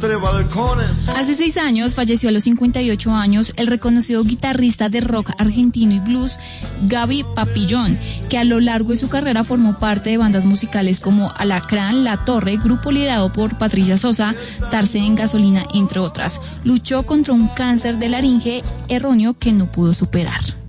entre balcones. Hace 6 años falleció a los 58 años el reconocido guitarrista de rock argentino y blues Gaby Papillón, que a lo largo de su carrera formó parte de bandas musicales como Alacrán, La Torre, grupo liderado por Patricia Sosa, Tarse en Gasolina, entre otras. Luchó contra un cáncer de laringe erróneo que no pudo superar.